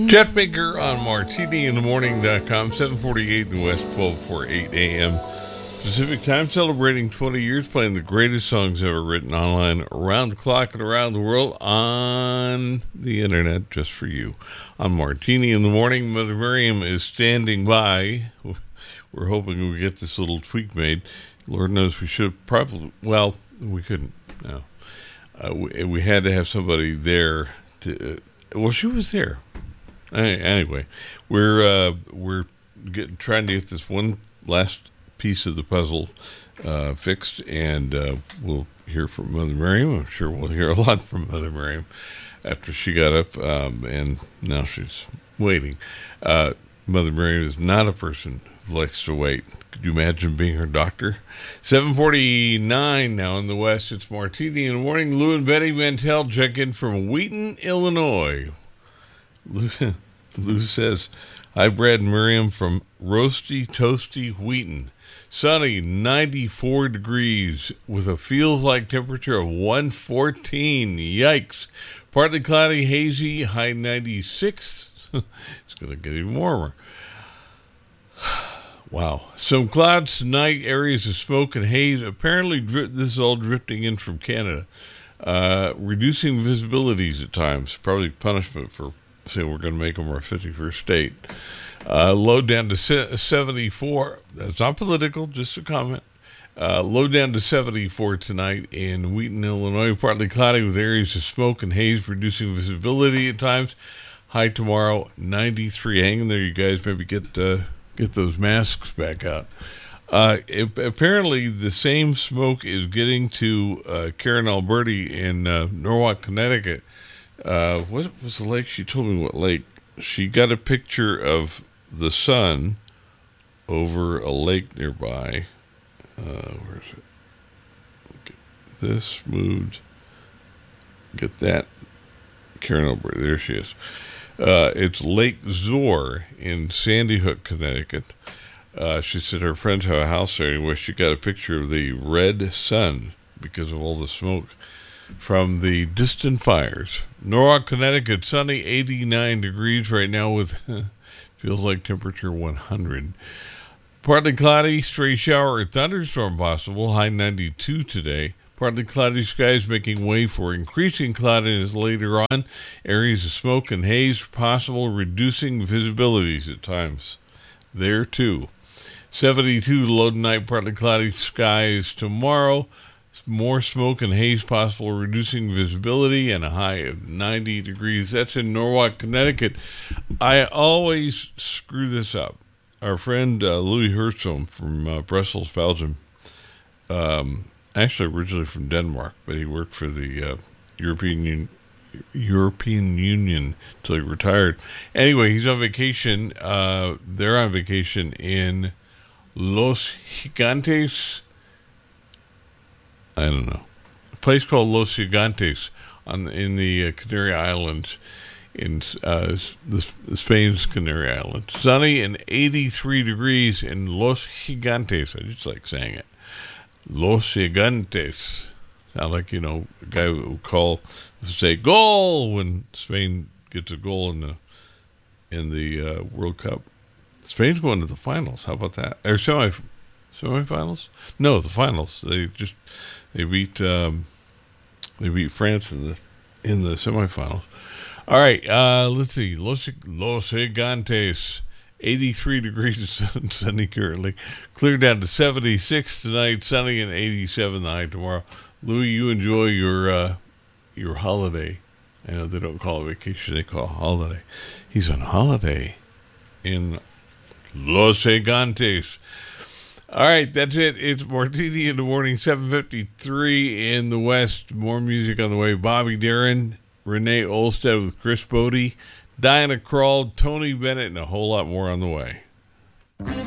Jet Baker on martiniinthemorning.com, 7:48 in the West, 12:48 a.m. Pacific Time, celebrating 20 years, playing the greatest songs ever written online, around the clock and around the world on the internet, just for you. On Martini in the Morning, Mother Miriam is standing by. We're hoping we get this little tweak made. Lord knows we should probably, well, we couldn't, no. We had to have somebody there to, well, she was there. Anyway, we're trying to get this one last piece of the puzzle fixed, and we'll hear from Mother Miriam. I'm sure we'll hear a lot from Mother Miriam after she got up, and now she's waiting. Mother Miriam is not a person who likes to wait. Could you imagine being her doctor? 7:49 now in the West. It's Martini in the Morning. Lou and Betty Mantel check in from Wheaton, Illinois. Lou says, "Hi, Brad and Miriam from Roasty Toasty Wheaton. Sunny, 94 degrees with a feels like temperature of 114. Yikes. Partly cloudy, hazy, high 96. It's going to get even warmer. Wow. Some clouds tonight, areas of smoke and haze. Apparently, this is all drifting in from Canada. Reducing visibilities at times. Probably punishment for saying we're going to make them our 51st state. Low down to 74. That's not political, just a comment. Low down to 74 tonight in Wheaton, Illinois. Partly cloudy with areas of smoke and haze, reducing visibility at times. High tomorrow, 93. Hang in there, you guys. Maybe get those masks back out. Apparently, the same smoke is getting to Karen Alberti in Norwalk, Connecticut. What was the lake? She told me what lake. She got a picture of the sun over a lake nearby. Where is it? Get this moved. Get that. Karen Alberti. There she is. It's Lake Zor in Sandy Hook, Connecticut. She said her friends have a house there anyway. She got a picture of the red sun because of all the smoke from the distant fires. Norwalk, Connecticut, sunny, 89 degrees right now with feels like temperature 100. Partly cloudy, stray shower or thunderstorm possible, high 92 today. Partly cloudy skies making way for increasing cloudiness later on. Areas of smoke and haze possible, reducing visibilities at times there too. 72 low tonight, partly cloudy skies tomorrow. More smoke and haze possible, reducing visibility, and a high of 90 degrees. That's in Norwalk, Connecticut. I always screw this up. Our friend Louis Hertzholm from Brussels, Belgium, actually originally from Denmark, but he worked for the European Union until he retired. Anyway, he's on vacation. They're on vacation in Los Gigantes. I don't know. A place called Los Gigantes in the Canary Islands, in Spain's Canary Islands. Sunny and 83 degrees in Los Gigantes. I just like saying it. Los Gigantes. Sound like, a guy who will say goal when Spain gets a goal in the World Cup. Spain's going to the finals. How about that? Or semifinals? No, the finals. They beat France in the semifinals. All right, let's see. Los Gigantes, 83 degrees sunny currently. Clear down to 76 tonight, sunny, and 87 the high tomorrow. Louis, you enjoy your holiday. I know they don't call it vacation; they call it holiday. He's on holiday in Los Gigantes. All right, that's it. It's Martini in the Morning, 7:53 in the West. More music on the way. Bobby Darin, Renee Olstead with Chris Bodie, Diana Krall, Tony Bennett, and a whole lot more on the way.